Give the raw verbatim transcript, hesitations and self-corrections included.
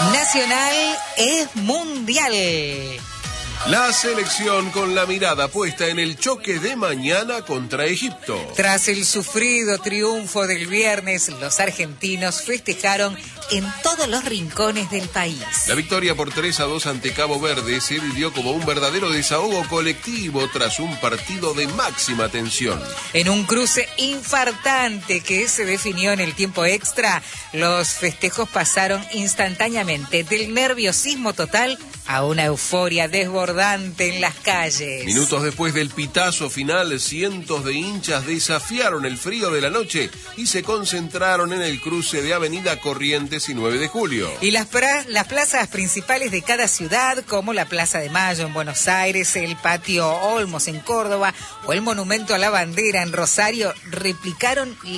Nacional es mundial. La selección con la mirada puesta en el choque de mañana contra Egipto. Tras el sufrido triunfo del viernes, los argentinos festejaron en todos los rincones del país. La victoria por tres a dos ante Cabo Verde se vivió como un verdadero desahogo colectivo tras un partido de máxima tensión. En un cruce infartante que se definió en el tiempo extra, los festejos pasaron instantáneamente del nerviosismo total a una euforia desbordante en las calles. Minutos después del pitazo final, cientos de hinchas desafiaron el frío de la noche y se concentraron en el cruce de Avenida Corrientes y nueve de julio. Y las, pra- las plazas principales de cada ciudad, como la Plaza de Mayo en Buenos Aires, el Patio Olmos en Córdoba o el Monumento a la Bandera en Rosario, replicaron